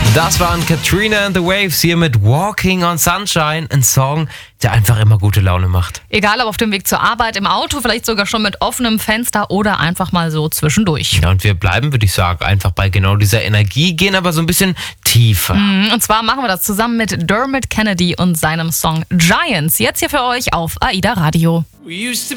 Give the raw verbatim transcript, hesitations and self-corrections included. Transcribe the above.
Das waren Katrina and the Waves hier mit Walking on Sunshine, ein Song, der einfach immer gute Laune macht. Egal ob auf dem Weg zur Arbeit, im Auto, vielleicht sogar schon mit offenem Fenster oder einfach mal so zwischendurch. Ja, und wir bleiben, würde ich sagen, einfach bei genau dieser Energie, gehen aber so ein bisschen tiefer. Und zwar machen wir das zusammen mit Dermot Kennedy und seinem Song Giants. Jetzt hier für euch auf AIDA Radio. We used to